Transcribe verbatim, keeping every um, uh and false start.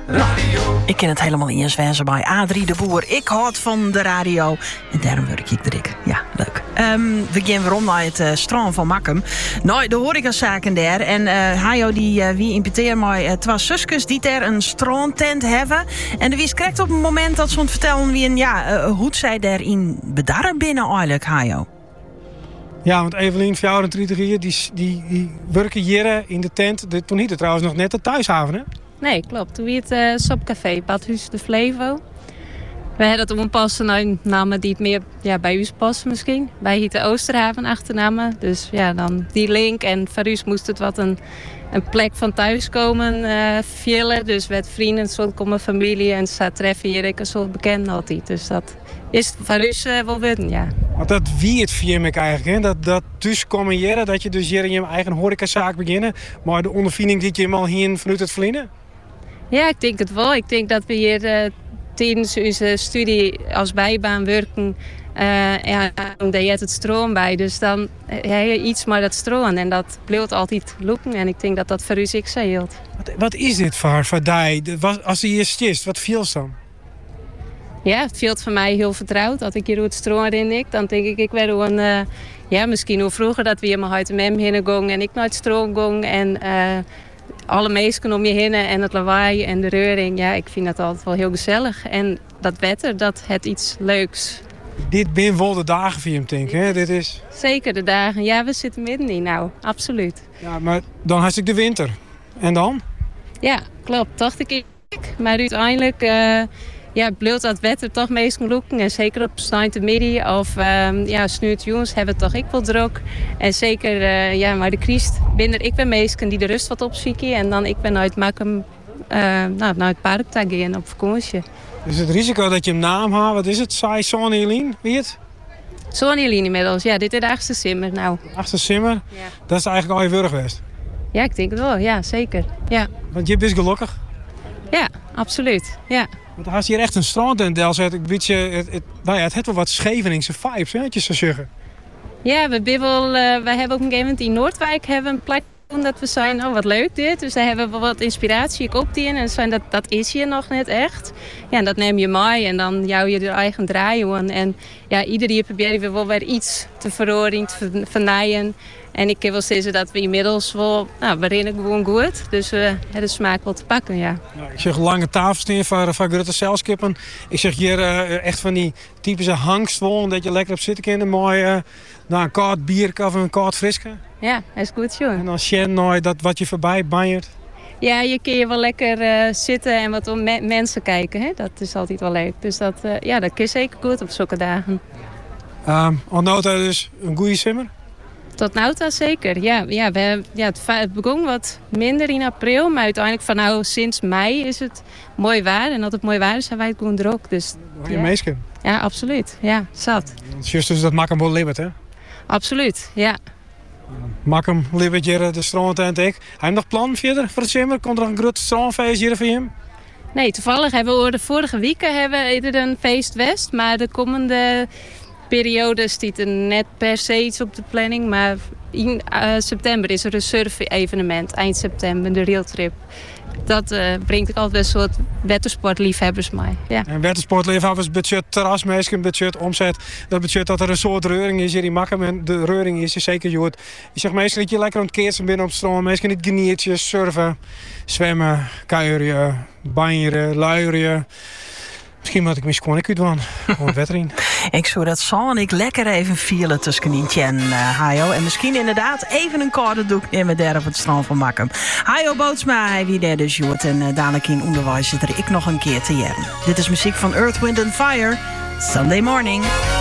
Radio. Ik ken het helemaal niet eens wezen bij Adrie de Boer. Ik houd van de radio. En daarom werk ik erik. Ja, leuk. Um, we gaan weer om naar het uh, strand van Makkum. Nou, de horecazaken daar. En uh, Hajo die uh, wie impeteer mij uh, twee zusjes die daar een strandtent hebben. En de wie krijgt op het moment dat ze ons vertellen wie een ja, uh, hoe zij daarin bedarren binnen eigenlijk, Hajo. Ja, want Evelien, vijfendertig jaar, die, die, die werken hier in de tent. De, toen heette het trouwens nog net de thuishaven, hè? Nee, klopt. Toen wie het uh, Sopcafé, Badhuis de Flevo. We hadden het onpassen naar namen die het meer ja, bij u passen misschien. Wij hieten Oosterhaven achternamen. Dus ja, dan die link. En voor u moest het wat een, een plek van thuiskomen uh, vullen. Dus met vrienden, een soort komen familie. En ze treffen hier ik een soort bekend altijd. Dus dat is voor u uh, wel weten, ja. Want dat wie het vier me eigenlijk, hè? Dat, dat dus komen hier, dat je dus hier in je eigen horecazaak beginnen. Maar de ondervinding die je hem al hier vanuit het verliezen? Ja, ik denk het wel. Ik denk dat we hier uh, tijdens onze studie als bijbaan werken. Uh, ja, daar je het stroom bij. Dus dan heb je iets maar dat stroom. En dat blijft altijd lukken. En ik denk dat dat voor u zich zo hield. Wat, wat is dit voor, voor die? Als je hier stist, wat viel het dan? Ja, het viel voor mij heel vertrouwd. Dat ik hier het stroom erin ik, dan denk ik, ik werd een, uh, ja, misschien hoe vroeger dat we hier maar uit de mem heen gingen en ik naar het stroom ging. En uh, alle mensen om je heen en het lawaai en de reuring. Ja, ik vind dat altijd wel heel gezellig. En dat wetter, dat het iets leuks. Dit zijn wel de dagen voor je denk hè? Dit is... Zeker de dagen. Ja, we zitten midden in nou, absoluut. Ja, maar dan had ik de winter. En dan? Ja, klopt. Dacht ik. Maar uiteindelijk... Uh, Ja, bleef dat wetter toch meestal lukken. En zeker op de middag of um, ja, snuurt jongens hebben het toch ik wel druk. En zeker, uh, ja, maar de Christ binnen ik ben meestal die de rust wat opzoeken. En dan ik ben uit Makkum uh, nou, naar het park te gaan op vakantie. Dus het risico dat je hem naam had, wat is het? Saai Sonne-Helien, wie het? Sonne-Helien inmiddels, ja, dit is de achtste simmer nou. Achtste simmer? Ja. Dat is eigenlijk al je wurg geweest? Ja, ik denk het wel, ja, zeker. Ja. Want je bent gelukkig? Ja, absoluut, ja. Want als je hier echt een strand in Del zet, het, het, het, nou ja, het heeft wel wat Scheveningse vibes, hè, je zou zeggen. Ja, we, wel, uh, wij hebben op een gegeven moment in Noordwijk hebben een plek dat we zijn, oh wat leuk dit. Dus daar hebben we wel wat inspiratie op die in. En zijn dat, dat is hier nog net echt. Ja, en dat neem je mee en dan jou je er eigen draaien. En ja, ieder jaar proberen we wel weer iets te verhoren, te vernaaien. En ik kan wel zeggen dat we inmiddels wel, nou, we rennen gewoon goed. Dus we hebben de smaak wel te pakken, ja. Ja, ik zeg lange tafels van, van grote zelskippen. Ik zeg hier uh, echt van die typische hangstwol, dat je lekker op zitten kan. Mooi uh, nou, een koud bier of een koud friske. Ja, dat is goed, joh. En dan Sjen nooit dat wat je voorbij banjert. Ja, je kun je wel lekker uh, zitten en wat om me- mensen kijken. Hè? Dat is altijd wel leuk. Dus dat, uh, ja, dat kun je zeker goed op zulke dagen. Um, Nota dus een goede simmer? Tot nu toe zeker. Ja, ja, we hebben, ja, het, het begon wat minder in april. Maar uiteindelijk van nou sinds mei is het mooi waar. En dat het mooi waar is, zijn wij het gewoon druk. Dus, je ja. meesken? Ja, absoluut. Ja, zat. Just dus dat Makkum wel libbert, hè? Absoluut, ja. Makkum libbert hier de strand en ik. Heb je nog plan verder voor het simmer? Komt er nog een groot strandfeest hier voor je? Nee, toevallig hebben we de vorige weken hebben we er een feest West. Maar de komende periode stiet er net per se iets op de planning. Maar in uh, september is er een surf-evenement. Eind september, de Realtrip. Dat uh, brengt ik altijd een soort watersportliefhebbers mee. Ja. En watersportliefhebbers, budget terrasmeisken, budget omzet. Dat budget dat er een soort reuring is hier in Makkum. En de reuring is je zeker goed. Je zegt meestal dat je lekker aan het keersen binnen op het strand. Meestal niet geniertjes, surfen, zwemmen, kuieren, banjeren, luieren. Misschien moet ik mis kon ik u doen. Gewoon wettering. Ik zou dat zal en ik lekker even vielen tussen Nientje en uh, Hajo. En misschien inderdaad even een koude doek nemen daar op het strand van Makkum. Hajo Bootsma, hij wie daar dus joert. En uh, dadelijk in onderwijs zit er ik nog een keer te jaren. Dit is muziek van Earth, Wind and Fire. Sunday Morning.